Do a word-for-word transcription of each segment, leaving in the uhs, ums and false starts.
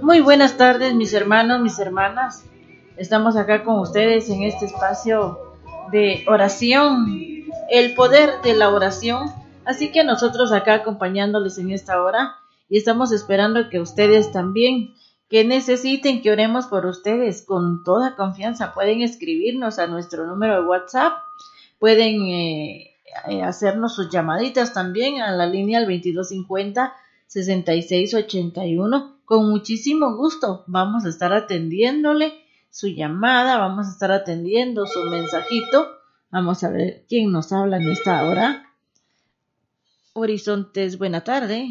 Muy buenas tardes, mis hermanos, mis hermanas. Estamos acá con ustedes en este espacio de oración, el poder de la oración. Así que nosotros acá acompañándoles en esta hora y estamos esperando que ustedes también, que necesiten que oremos por ustedes con toda confianza, pueden escribirnos a nuestro número de WhatsApp, pueden eh, eh, hacernos sus llamaditas también a la línea al veintidós cincuenta, sesenta y seis ochenta y uno. Con muchísimo gusto vamos a estar atendiéndole su llamada, vamos a estar atendiendo su mensajito. Vamos a ver quién nos habla en esta hora. Horizontes, buena tarde.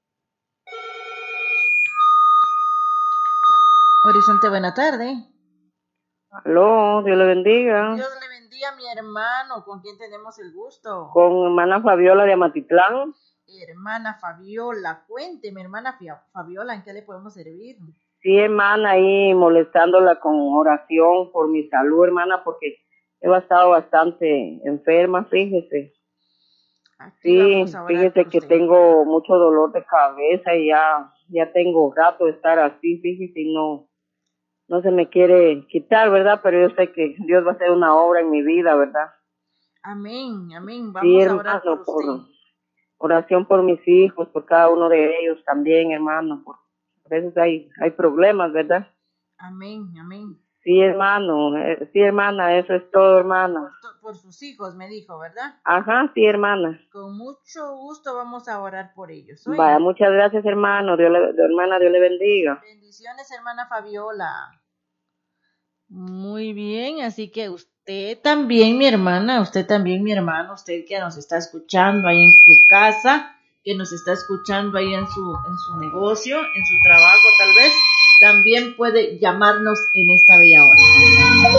Horizonte, buena tarde. Aló, Dios le bendiga. Dios le bendiga, mi hermano. ¿Con quién tenemos el gusto? Con hermana Fabiola de Amatitlán. Hermana Fabiola, cuénteme, hermana Fabiola, ¿en qué le podemos servir? Sí, hermana, ahí molestándola con oración por mi salud, hermana, porque he estado bastante enferma, fíjese. Aquí Sí, fíjese que usted. tengo mucho dolor de cabeza y ya, ya tengo rato de estar así, fíjese, y no, no se me quiere quitar, ¿verdad? Pero yo sé que Dios va a hacer una obra en mi vida, ¿verdad? Amén, amén. Vamos sí, a hermano, orar por por usted. oración por mis hijos, por cada uno de ellos también, hermano, por a veces hay, hay problemas, ¿verdad? Amén, amén. Sí, hermano, eh, sí, hermana, eso es todo, hermana. Por, por sus hijos, me dijo, ¿verdad? Ajá, sí, hermana. Con mucho gusto vamos a orar por ellos. ¿Oye? Vaya, muchas gracias, hermano, Dios le, hermana, Dios le bendiga. Bendiciones, hermana Fabiola. Muy bien, así que usted también, mi hermana, usted también, mi hermano, usted que nos está escuchando ahí en su casa, que nos está escuchando ahí en su, en su negocio, en su trabajo tal vez, también puede llamarnos en esta bella hora.